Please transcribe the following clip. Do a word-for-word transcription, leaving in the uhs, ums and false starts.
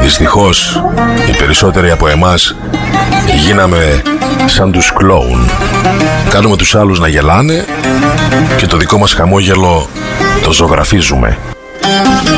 Δυστυχώς οι περισσότεροι από εμάς γίναμε σαν τους κλόουν. Κάνουμε τους άλλους να γελάνε και το δικό μας χαμόγελο το ζωγραφίζουμε.